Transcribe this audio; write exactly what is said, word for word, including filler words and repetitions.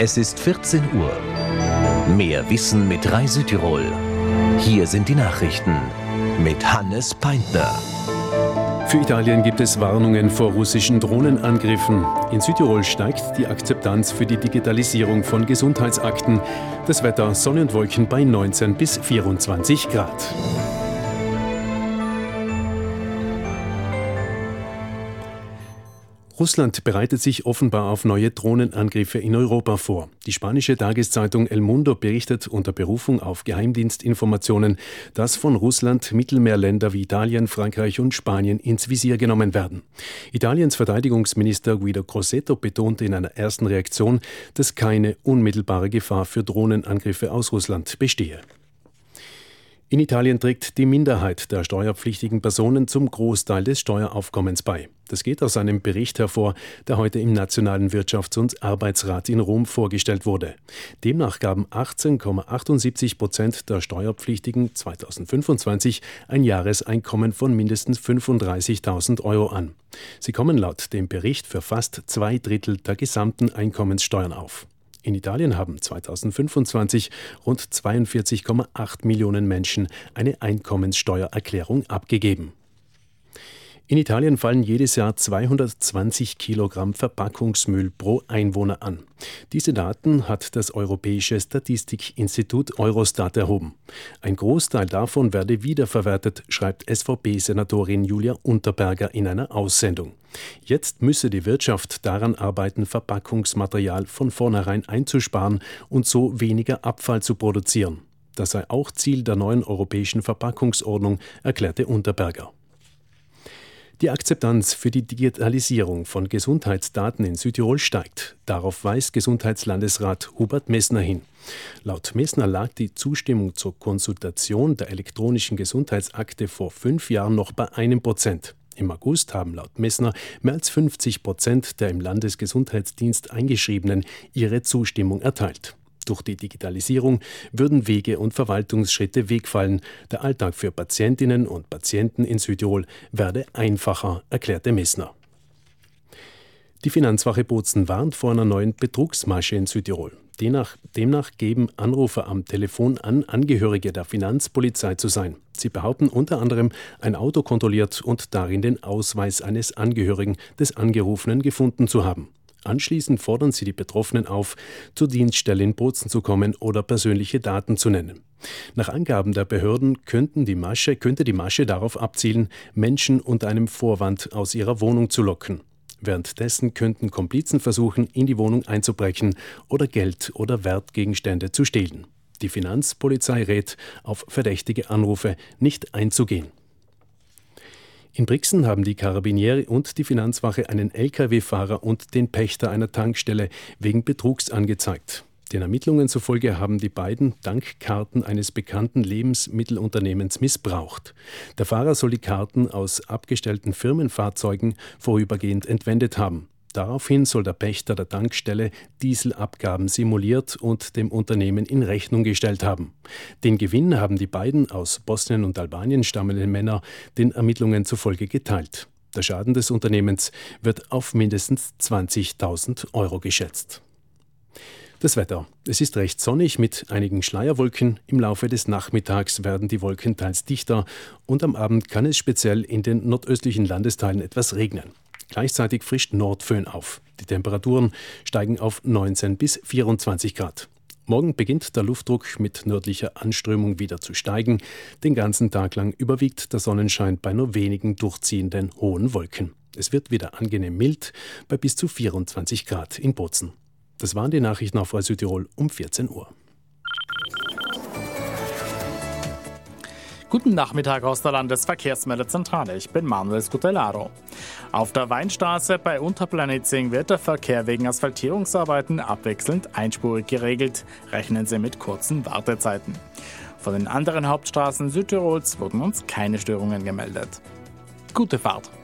Es ist vierzehn Uhr. Mehr Wissen mit Rai Südtirol. Hier sind die Nachrichten mit Hannes Peintner. Für Italien gibt es Warnungen vor russischen Drohnenangriffen. In Südtirol steigt die Akzeptanz für die Digitalisierung von Gesundheitsakten. Das Wetter: Sonne und Wolken bei neunzehn bis vierundzwanzig Grad. Russland bereitet sich offenbar auf neue Drohnenangriffe in Europa vor. Die spanische Tageszeitung El Mundo berichtet unter Berufung auf Geheimdienstinformationen, dass von Russland Mittelmeerländer wie Italien, Frankreich und Spanien ins Visier genommen werden. Italiens Verteidigungsminister Guido Crosetto betonte in einer ersten Reaktion, dass keine unmittelbare Gefahr für Drohnenangriffe aus Russland bestehe. In Italien trägt die Minderheit der steuerpflichtigen Personen zum Großteil des Steueraufkommens bei. Das geht aus einem Bericht hervor, der heute im Nationalen Wirtschafts- und Arbeitsrat in Rom vorgestellt wurde. Demnach gaben achtzehn Komma achtundsiebzig Prozent der Steuerpflichtigen zweitausendfünfundzwanzig ein Jahreseinkommen von mindestens fünfunddreißigtausend Euro an. Sie kommen laut dem Bericht für fast zwei Drittel der gesamten Einkommenssteuern auf. In Italien haben zweitausendfünfundzwanzig rund zweiundvierzig Komma acht Millionen Menschen eine Einkommenssteuererklärung abgegeben. In Italien fallen jedes Jahr zweihundertzwanzig Kilogramm Verpackungsmüll pro Einwohner an. Diese Daten hat das Europäische Statistikinstitut Eurostat erhoben. Ein Großteil davon werde wiederverwertet, schreibt S V P-Senatorin Julia Unterberger in einer Aussendung. Jetzt müsse die Wirtschaft daran arbeiten, Verpackungsmaterial von vornherein einzusparen und so weniger Abfall zu produzieren. Das sei auch Ziel der neuen europäischen Verpackungsordnung, erklärte Unterberger. Die Akzeptanz für die Digitalisierung von Gesundheitsdaten in Südtirol steigt. Darauf weist Gesundheitslandesrat Hubert Messner hin. Laut Messner lag die Zustimmung zur Konsultation der elektronischen Gesundheitsakte vor fünf Jahren noch bei einem Prozent. Im August haben laut Messner mehr als fünfzig Prozent der im Landesgesundheitsdienst Eingeschriebenen ihre Zustimmung erteilt. Durch die Digitalisierung würden Wege und Verwaltungsschritte wegfallen. Der Alltag für Patientinnen und Patienten in Südtirol werde einfacher, erklärte Messner. Die Finanzwache Bozen warnt vor einer neuen Betrugsmasche in Südtirol. Demnach, demnach geben Anrufer am Telefon an, Angehörige der Finanzpolizei zu sein. Sie behaupten unter anderem, ein Auto kontrolliert und darin den Ausweis eines Angehörigen des Angerufenen gefunden zu haben. Anschließend fordern sie die Betroffenen auf, zur Dienststelle in Bozen zu kommen oder persönliche Daten zu nennen. Nach Angaben der Behörden könnten die Masche, könnte die Masche darauf abzielen, Menschen unter einem Vorwand aus ihrer Wohnung zu locken. Währenddessen könnten Komplizen versuchen, in die Wohnung einzubrechen oder Geld oder Wertgegenstände zu stehlen. Die Finanzpolizei rät, auf verdächtige Anrufe nicht einzugehen. In Brixen haben die Karabinieri und die Finanzwache einen L K W-Fahrer und den Pächter einer Tankstelle wegen Betrugs angezeigt. Den Ermittlungen zufolge haben die beiden Tankkarten eines bekannten Lebensmittelunternehmens missbraucht. Der Fahrer soll die Karten aus abgestellten Firmenfahrzeugen vorübergehend entwendet haben. Daraufhin soll der Pächter der Tankstelle Dieselabgaben simuliert und dem Unternehmen in Rechnung gestellt haben. Den Gewinn haben die beiden aus Bosnien und Albanien stammenden Männer den Ermittlungen zufolge geteilt. Der Schaden des Unternehmens wird auf mindestens zwanzigtausend Euro geschätzt. Das Wetter. Es ist recht sonnig mit einigen Schleierwolken. Im Laufe des Nachmittags werden die Wolken teils dichter und am Abend kann es speziell in den nordöstlichen Landesteilen etwas regnen. Gleichzeitig frischt Nordföhn auf. Die Temperaturen steigen auf neunzehn bis vierundzwanzig Grad. Morgen beginnt der Luftdruck mit nördlicher Anströmung wieder zu steigen. Den ganzen Tag lang überwiegt der Sonnenschein bei nur wenigen durchziehenden hohen Wolken. Es wird wieder angenehm mild bei bis zu vierundzwanzig Grad in Bozen. Das waren die Nachrichten auf Rai Südtirol um vierzehn Uhr. Guten Nachmittag aus der Landesverkehrsmeldezentrale. Ich bin Manuel Scutellaro. Auf der Weinstraße bei Unterplanitzing wird der Verkehr wegen Asphaltierungsarbeiten abwechselnd einspurig geregelt. Rechnen Sie mit kurzen Wartezeiten. Von den anderen Hauptstraßen Südtirols wurden uns keine Störungen gemeldet. Gute Fahrt!